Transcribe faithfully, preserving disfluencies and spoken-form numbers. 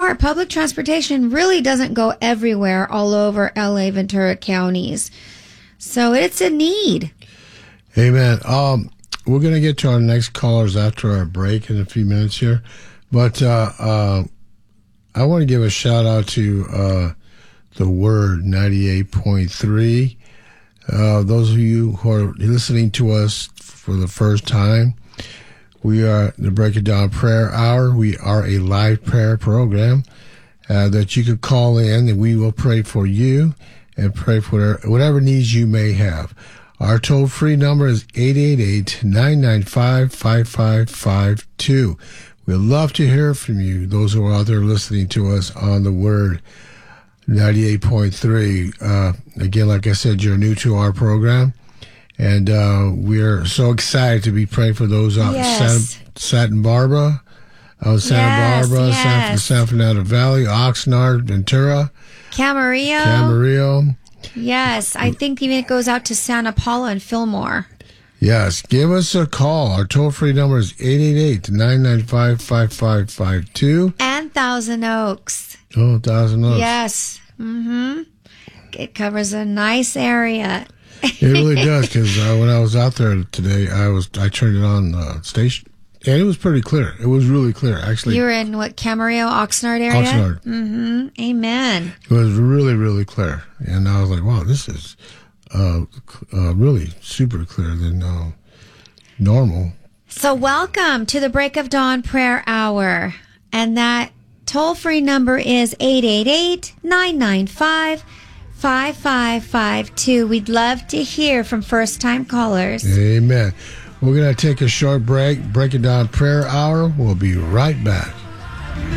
part, public transportation really doesn't go everywhere all over L A Ventura counties. So it's a need. Amen. Um, we're going to get to our next callers after our break in a few minutes here. But uh, uh, I want to give a shout out to uh, the Word ninety-eight point three. Uh, those of you who are listening to us for the first time, we are the Break It Down Prayer Hour. We are a live prayer program uh, that you could call in, and we will pray for you and pray for whatever, whatever needs you may have. Our toll-free number is eight eight eight, nine nine five, five five five two. We'd love to hear from you, those who are out there listening to us on the Word ninety-eight point three. Uh, again, like I said, you're new to our program. And uh, we're so excited to be praying for those out yes. in Santa, Santa Barbara, out Santa yes, Barbara, yes. San, San Fernando Valley, Oxnard, Ventura, Camarillo. Camarillo. Yes, I think even it goes out to Santa Paula and Fillmore. Yes, give us a call. Our toll-free number is eight eight eight, nine nine five, five five five two. And Thousand Oaks. Oh, Thousand Oaks. Yes. Mm-hmm. It covers a nice area. It really does, because uh, when I was out there today, I was I turned it on uh, station, and it was pretty clear. It was really clear, actually. You were in, what, Camarillo, Oxnard area? Oxnard. Mm-hmm. Amen. It was really, really clear. And I was like, wow, this is uh, uh, really super clear than uh, normal. So welcome to the Break of Dawn Prayer Hour. And that toll-free number is eight eight eight, nine nine five, five five five two. We'd love to hear from first-time callers. Amen. We're going to take a short break. Break It Down Prayer Hour. We'll be right back.